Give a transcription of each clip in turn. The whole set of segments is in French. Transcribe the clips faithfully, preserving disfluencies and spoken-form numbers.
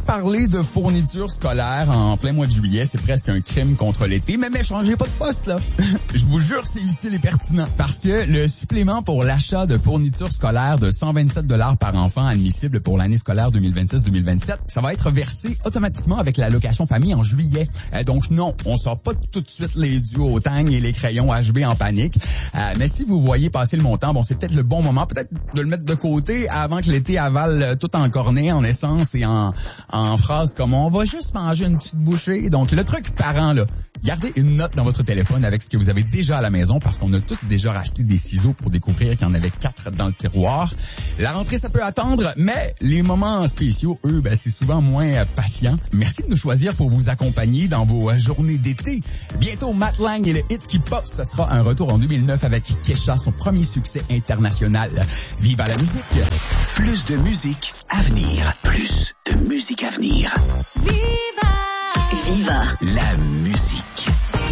parler de fournitures scolaires en plein mois de juillet, c'est presque un crime contre l'été, mais mais changez pas de poste, là. Je vous jure, c'est utile et pertinent. Parce que le supplément pour l'achat de fournitures scolaires de cent vingt-sept dollars par enfant admissible pour l'année scolaire deux mille vingt-six deux mille vingt-sept, ça va être versé automatiquement avec l'allocation famille en juillet. Euh, donc non, on sort pas tout de suite les duos au tang et les crayons H B en panique. Euh, mais si vous voyez passer le montant, bon, c'est peut-être le bon moment, peut-être de le mettre de côté avant que l'été avale tout en cornet, en essence et en, en phrases comme « on va juste manger une petite bouchée ». Donc le truc parent, là, gardez une note dans votre téléphone avec ce que vous avez déjà à la maison parce qu'on a tous déjà racheté des ciseaux pour découvrir qu'il y en avait quatre dans le tiroir. La rentrée, ça peut attendre, mais les moments spéciaux, eux, ben, c'est souvent moins euh, patient. Merci de nous choisir pour vous accompagner dans vos euh, journées d'été. Bientôt, Matt Lang et le hit qui pop, ce sera un retour en deux mille neuf avec Kesha, son premier succès international. Vive à la musique! Plus de musique à venir. Plus de musique à venir. Viva! Viva la musique.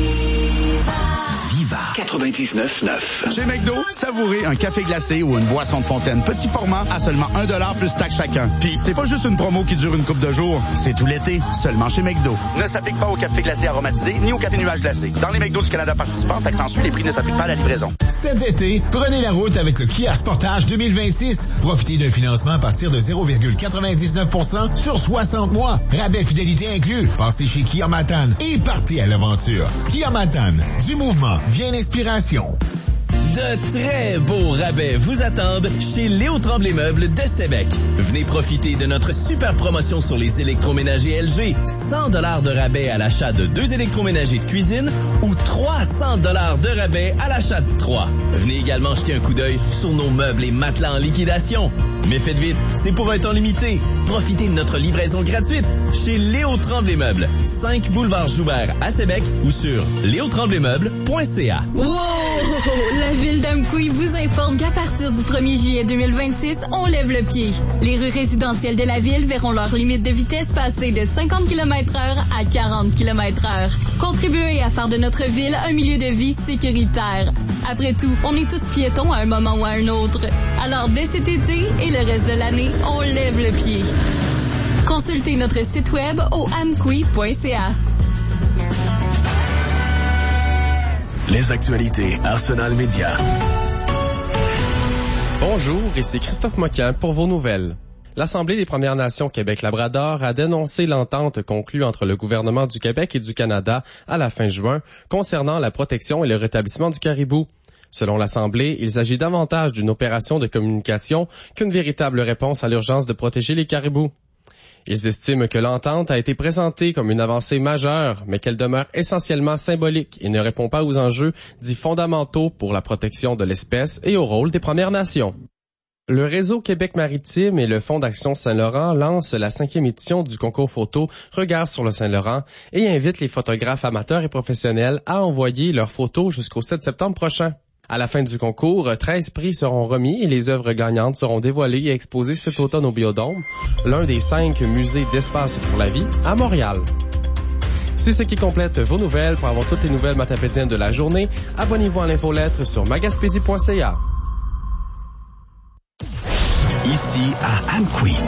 Viva! Viva quatre-vingt-dix-neuf neuf. Chez McDo, savourez un café glacé ou une boisson de fontaine petit format à seulement un dollar plus taxe chacun. Puis c'est pas juste une promo qui dure une couple de jours, c'est tout l'été, seulement chez McDo. Ne s'applique pas au café glacé aromatisé ni au café nuage glacé. Dans les McDo du Canada participants, taxe en suit, les prix ne s'appliquent pas à la livraison. Cet été, prenez la route avec le Kia Sportage deux mille vingt-six. Profitez d'un financement à partir de zéro virgule quatre-vingt-dix-neuf pour cent sur soixante mois. Rabais fidélité inclus. Passez chez Kia Matane et partez à l'aventure. Kia Matane, du mouvement vient l'inspiration. De très beaux rabais vous attendent chez Léo Tremblay Meubles de Sébec. Venez profiter de notre super promotion sur les électroménagers L G. cent dollars de rabais à l'achat de deux électroménagers de cuisine ou trois cents dollars de rabais à l'achat de trois. Venez également jeter un coup d'œil sur nos meubles et matelas en liquidation. Mais faites vite, c'est pour un temps limité. Profitez de notre livraison gratuite chez Léo Tremblay Meubles, cinq boulevard Joubert à Sébec ou sur léo tremblay meubles point c a. Wow! La ville d'Amqui vous informe qu'à partir du premier juillet deux mille vingt-six, on lève le pied. Les rues résidentielles de la ville verront leur limite de vitesse passer de cinquante kilomètres heure à quarante kilomètres heure. Contribuez à faire de notre ville un milieu de vie sécuritaire. Après tout, on est tous piétons à un moment ou à un autre. Alors dès cet été et le reste de l'année, on lève le pied. Consultez notre site web au amqui point c a. Les actualités Arsenal Média. Bonjour, ici Christophe Moquin pour vos nouvelles. L'Assemblée des Premières Nations Québec-Labrador a dénoncé l'entente conclue entre le gouvernement du Québec et du Canada à la fin juin concernant la protection et le rétablissement du caribou. Selon l'Assemblée, il s'agit davantage d'une opération de communication qu'une véritable réponse à l'urgence de protéger les caribous. Ils estiment que l'entente a été présentée comme une avancée majeure, mais qu'elle demeure essentiellement symbolique et ne répond pas aux enjeux dits fondamentaux pour la protection de l'espèce et au rôle des Premières Nations. Le Réseau Québec Maritime et le Fonds d'Action Saint-Laurent lancent la cinquième édition du concours photo Regard sur le Saint-Laurent et invitent les photographes amateurs et professionnels à envoyer leurs photos jusqu'au sept septembre prochain. À la fin du concours, treize prix seront remis et les œuvres gagnantes seront dévoilées et exposées cet automne au Biodôme, l'un des cinq musées d'espace pour la vie à Montréal. C'est ce qui complète vos nouvelles. Pour avoir toutes les nouvelles matapédiennes de la journée, abonnez-vous à l'infolettre sur magaspésie point c a. Ici à Amqui.